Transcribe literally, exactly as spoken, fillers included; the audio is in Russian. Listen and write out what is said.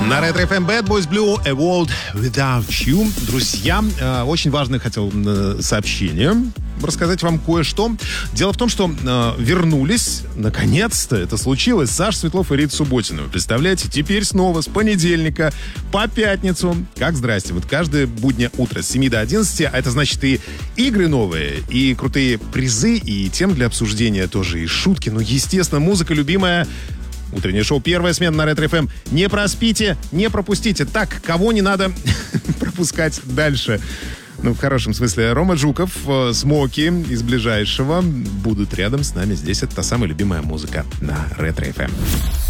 На Ретро эф эм Bad Boys Blue, A World Without You. Друзья, очень важное хотел сообщение рассказать вам кое-что. Дело в том, что э, вернулись, наконец-то это случилось, Саша Светлов и Рита Субботина. Вы представляете, теперь снова с понедельника по пятницу, как здрасте, вот каждое буднее утро с семи до одиннадцати, а это значит и игры новые, и крутые призы, и тем для обсуждения тоже, и шутки, ну, естественно, музыка любимая. Утреннее шоу «Первая смена» на Ретро эф эм. Не проспите, не пропустите. Так, кого не надо пропускать дальше? Ну, в хорошем смысле. Рома Жуков, Смоки из ближайшего будут рядом с нами. Здесь это та самая любимая музыка на Ретро эф эм.